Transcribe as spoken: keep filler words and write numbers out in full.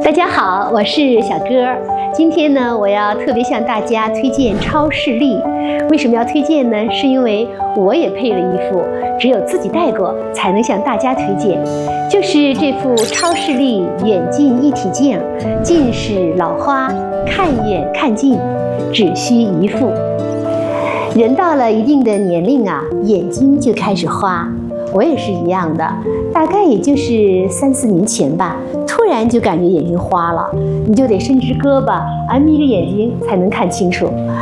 大家好，我是小歌儿。今天呢，我要特别向大家推荐超视力。为什么要推荐呢？是因为我也配了一副，只有自己戴过才能向大家推荐。就是这副超视力远近一体镜，近视老花，看远看近，只需一副。人到了一定的年龄啊，眼睛就开始花。我也是一样的，大概也就是三四年前吧，突然就感觉眼睛花了，你就得伸直胳膊啊，眯着眼睛才能看清楚。